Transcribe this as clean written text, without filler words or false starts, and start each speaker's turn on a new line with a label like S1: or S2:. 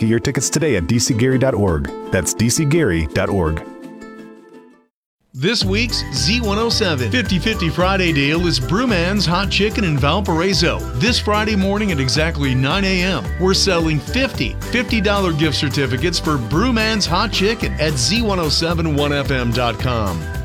S1: Get your tickets today at dcgary.org. That's dcgary.org.
S2: This week's Z107 50-50 Friday deal is Brewman's Hot Chicken in Valparaiso. This Friday morning at exactly 9 a.m., we're selling $50 gift certificates for Brewman's Hot Chicken at Z1071fm.com.